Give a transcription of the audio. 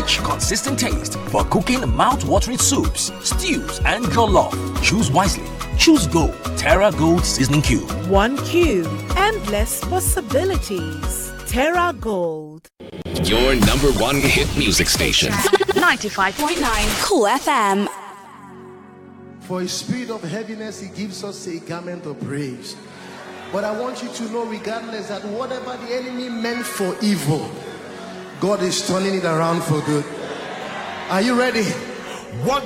rich, consistent taste for cooking mouth-watering soups, stews, and jollof. Choose wisely. Choose Gold. Terra Gold Seasoning Cube. 1 cube. Endless possibilities. Terra Gold. Your number one hit music station. 95.9 Cool FM. For a spirit of heaviness, he gives us a garment of praise. But I want you to know, regardless, that whatever the enemy meant for evil, God is turning it around for good. Are you ready? What